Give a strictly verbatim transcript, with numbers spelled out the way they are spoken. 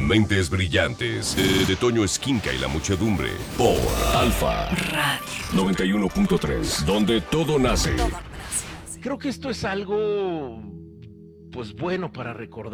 Mentes brillantes de, de Toño Esquinca y la muchedumbre por Alfa Radio noventa y uno punto tres, donde todo nace. Creo que esto es algo, pues bueno para recordar.